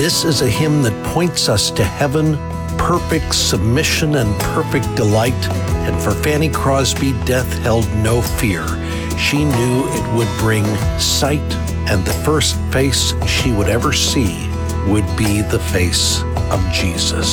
This is a hymn that points us to heaven, perfect submission and perfect delight. And for Fanny Crosby, death held no fear. She knew it would bring sight, and the first face she would ever see would be the face of Jesus.